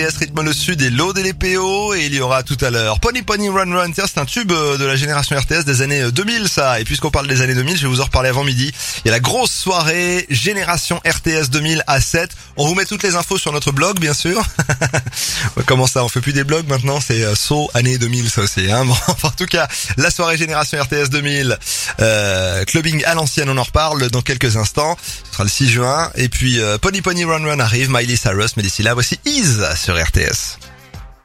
Rythme le Sud et l'Aude et les PO, et il y aura tout à l'heure Pony Pony Run Run. Tiens, c'est un tube de la génération RTS des années 2000 ça, et puisqu'on parle des années 2000, je vais vous en reparler avant midi. Il y a la grosse soirée génération RTS 2000 à 7. On vous met toutes les infos sur notre blog bien sûr. Comment ça, on fait plus des blogs maintenant, c'est années 2000 ça aussi hein. Bon, en tout cas, la soirée génération RTS 2000 clubbing à l'ancienne, on en reparle dans quelques instants. Ce sera le 6 juin, et puis Pony Pony Run Run arrive, Miley Cyrus, mais d'ici là voici Ease sur RTS.